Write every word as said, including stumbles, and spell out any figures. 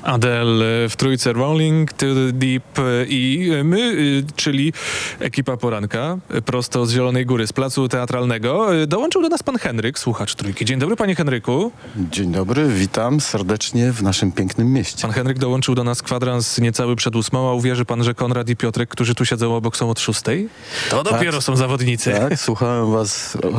Adele w trójce Rolling to the Deep i my, czyli ekipa Poranka, prosto z Zielonej Góry, z Placu Teatralnego. Dołączył do nas pan Henryk, słuchacz Trójki. Dzień dobry, panie Henryku. Dzień dobry, witam serdecznie w naszym pięknym mieście. Pan Henryk dołączył do nas kwadrans niecały przed ósmą, a uwierzy pan, że Konrad i Piotrek, którzy tu siedzą obok, są od szóstej? To Tak. dopiero są zawodnicy. Tak, słuchałem was